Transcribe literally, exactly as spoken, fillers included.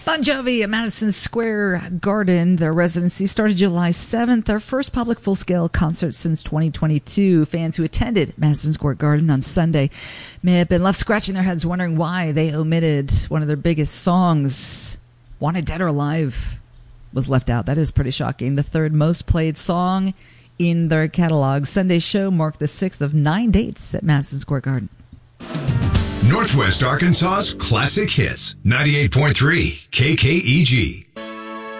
Bon Jovi at Madison Square Garden. Their residency started July seventh, their first public full-scale concert since twenty twenty-two. Fans who attended Madison Square Garden on Sunday may have been left scratching their heads wondering why they omitted one of their biggest songs. Wanted Dead or Alive was left out. That is pretty shocking. The third most played song in their catalog. Sunday's show marked the sixth of nine dates at Madison Square Garden. Northwest Arkansas's classic hits, ninety-eight point three K K E G.